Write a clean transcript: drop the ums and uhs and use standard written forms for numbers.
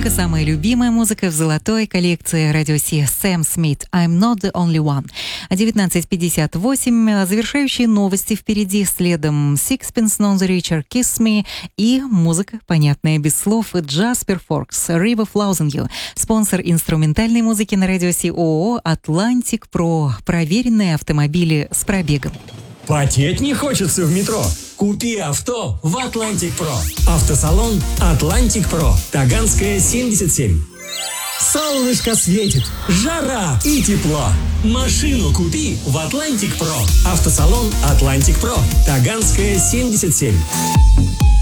только самая любимая музыка в золотой коллекции радио Си. Сэм Смит, I'm not the only one. 19:58, завершающие новости впереди, следом Sixpence None the Richer, Kiss Me и музыка, понятная без слов, Jasper Forks, River Flows in You. Спонсор инструментальной музыки на радио Си ООО Atlantic Pro. Проверенные автомобили с пробегом. Потеть не хочется в метро? Купи авто в Atlantic Pro. Автосалон Atlantic Pro. Таганская, 77. Солнышко светит, жара и тепло. Машину купи в Atlantic Pro. Автосалон Atlantic Pro. Таганская, 77.